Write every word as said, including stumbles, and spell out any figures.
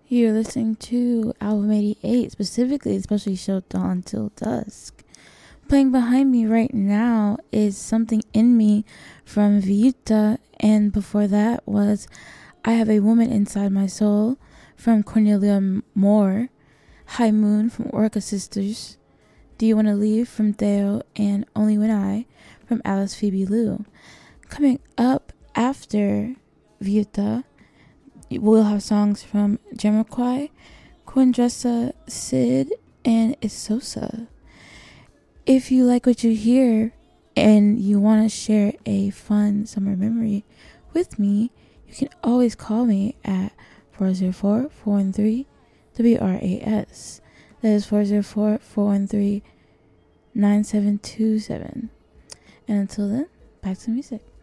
You're listening to Album eighty-eight, specifically, especially show Dawn Till Dusk. Playing behind me right now is Something in Me from Viuta, and before that was I Have a Woman Inside My Soul from Cornelia Moore, High Moon from Orca Sisters, Do You Want to Leave from Theo, and Only When I from Alice Phoebe Lou. Coming up after Viuta, we'll have songs from Jamiroquai, Quindressa, Sid, and Isosa. If you like what you hear and you want to share a fun summer memory with me, you can always call me at four oh four, four one three, W R A S. That is four oh four, four one three, nine seven two seven. And until then, back to music.